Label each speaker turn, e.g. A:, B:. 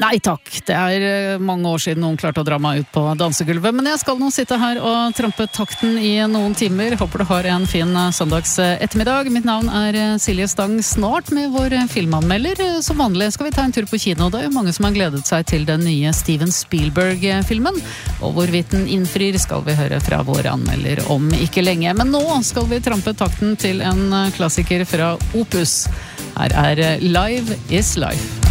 A: Nei takk, det mange år siden noen klarte å dra meg ut på dansegulvet, men jeg skal nå sitte her og trampe takten I noen timer. Håper du har en fin søndags ettermiddag. Mitt navn Silje Stang, snart med vår filmanmelder. Som vanlig skal vi ta en tur på kino. Det jo mange som har gledet seg til den nye Steven Spielberg-filmen, og hvorvidt den innfrir skal vi høre fra vår anmelder om ikke lenge. Men nå skal vi trampe takten til en klassiker fra Opus. Her Live is Life.